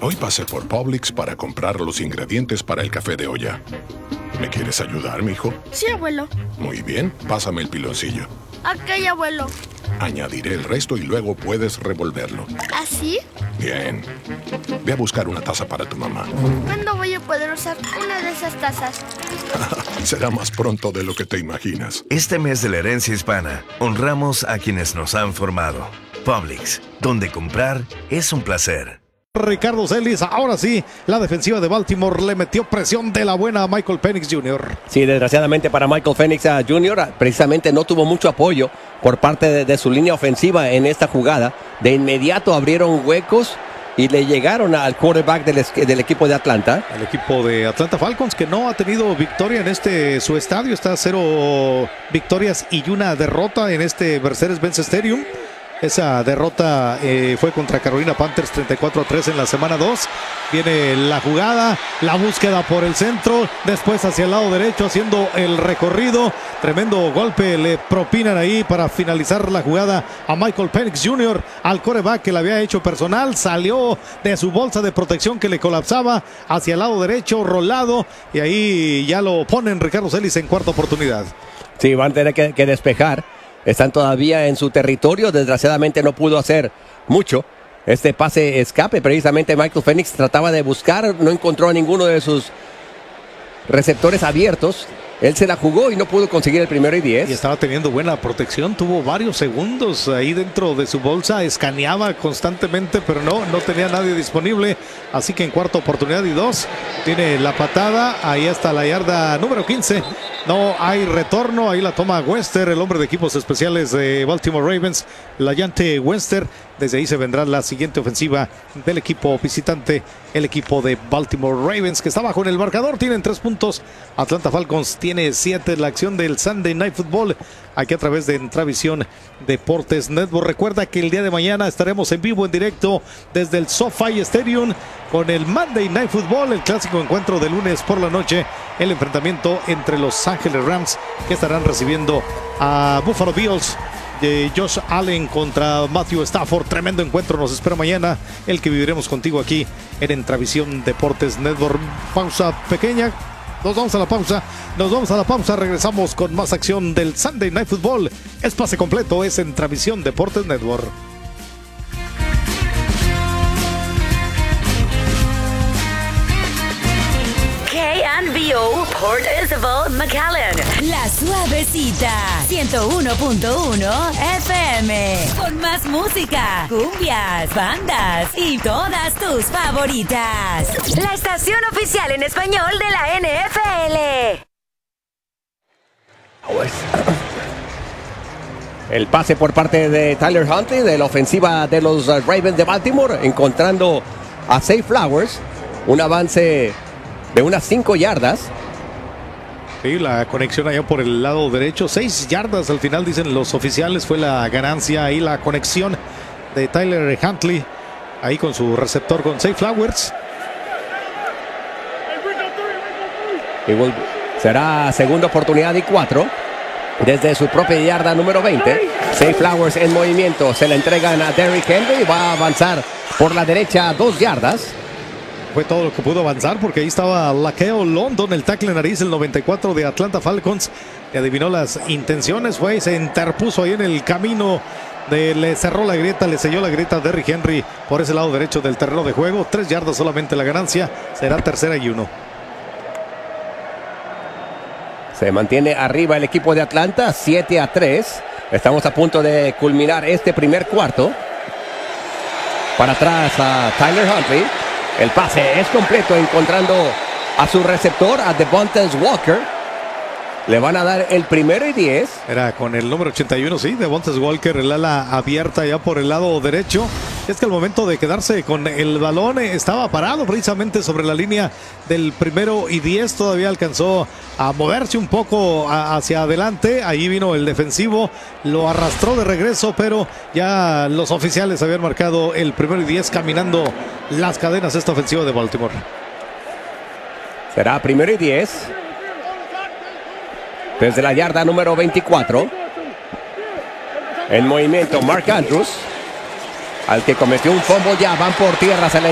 Hoy pasé por Publix para comprar los ingredientes para el café de olla. ¿Me quieres ayudar, mijo? Sí, abuelo. Muy bien, pásame el piloncillo. Ok, abuelo. Añadiré el resto y luego puedes revolverlo. ¿Así? Bien. Ve a buscar una taza para tu mamá. ¿Cuándo voy a poder usar una de esas tazas? Será más pronto de lo que te imaginas. Este mes de la herencia hispana, honramos a quienes nos han formado. Publix, donde comprar es un placer. Ricardo Celis, ahora sí, la defensiva de Baltimore le metió presión de la buena a Michael Penix Jr. Sí, desgraciadamente para Michael Penix Jr. precisamente no tuvo mucho apoyo por parte de su línea ofensiva en esta jugada. De inmediato abrieron huecos y le llegaron al quarterback del equipo de Atlanta. El equipo de Atlanta Falcons, que no ha tenido victoria en su estadio, está a 0 victorias y una derrota en este Mercedes-Benz Stadium. Esa derrota fue contra Carolina Panthers 34-3 en la semana 2. Viene la jugada, la búsqueda por el centro, después hacia el lado derecho haciendo el recorrido. Tremendo golpe le propinan ahí para finalizar la jugada a Michael Penix Jr. al quarterback que le había hecho personal. Salió de su bolsa de protección que le colapsaba hacia el lado derecho, rolado. Y ahí ya lo ponen Ricardo Celis en cuarta oportunidad. Sí, van a tener que despejar. Están todavía en su territorio. Desgraciadamente no pudo hacer mucho. Este pase escape, precisamente Michael Penix trataba de buscar, no encontró a ninguno de sus receptores abiertos. Él se la jugó y no pudo conseguir el 1º y 10. Y estaba teniendo buena protección, tuvo varios segundos ahí dentro de su bolsa, escaneaba constantemente, pero no tenía nadie disponible. Así que en cuarta oportunidad y 2, tiene la patada, ahí está la yarda número 15. No hay retorno, ahí la toma Wester, el hombre de equipos especiales de Baltimore Ravens, la llante Wester. Desde ahí se vendrá la siguiente ofensiva del equipo visitante, el equipo de Baltimore Ravens, que está bajo en el marcador, tienen 3 puntos. Atlanta Falcons tiene 7. La acción del Sunday Night Football, aquí a través de Entravisión Deportes Network. Recuerda que el día de mañana estaremos en vivo, en directo, desde el SoFi Stadium, con el Monday Night Football, el clásico encuentro de lunes por la noche, el enfrentamiento entre los Ángeles Rams, que estarán recibiendo a Buffalo Bills. De Josh Allen contra Matthew Stafford. Tremendo encuentro nos espera mañana, el que viviremos contigo aquí en Entravisión Deportes Network. Pausa pequeña, nos vamos a la pausa, regresamos con más acción del Sunday Night Football. El pase completo es Entravisión Deportes Network. KNVO Port Isabel, McAllen. La Suavecita 101.1 FM. Con más música, cumbias, bandas y todas tus favoritas. La estación oficial en español de la NFL. El pase por parte de Tyler Huntley de la ofensiva de los Ravens de Baltimore, encontrando a Zay Flowers. Un avance de unas 5 yardas. Sí, la conexión allá por el lado derecho, 6 yardas al final dicen los oficiales, fue la ganancia ahí, la conexión de Tyler Huntley ahí con su receptor, con Zay Flowers. Será segunda oportunidad y 4 desde su propia yarda número 20. Zay Flowers en movimiento, se la entregan a Derrick Henry, va a avanzar por la derecha 2 yardas. Fue todo lo que pudo avanzar, porque ahí estaba Laqueo London, el tackle nariz, el 94 de Atlanta Falcons, que adivinó las intenciones, fue y se interpuso ahí en el camino, le cerró la grieta, le selló la grieta a Derrick Henry por ese lado derecho del terreno de juego. 3 yardas solamente la ganancia, será 3ª y 1. Se mantiene arriba el equipo de Atlanta, 7-3. Estamos a punto de culminar este primer cuarto. Para atrás a Tyler Huntley. El pase es completo, encontrando a su receptor, a Devontae Walker. Le van a dar el 1º y 10. Era con el número 81, sí, Devontae Walker, el ala abierta ya por el lado derecho. Es que al momento de quedarse con el balón estaba parado precisamente sobre la línea del 1º y 10. Todavía alcanzó a moverse un poco hacia adelante. Ahí vino el defensivo, lo arrastró de regreso, pero ya los oficiales habían marcado el 1º y 10, caminando las cadenas esta ofensiva de Baltimore. Será 1º y 10. Desde la yarda número 24. En movimiento Mark Andrews, al que cometió un fumble, ya van por tierra, se le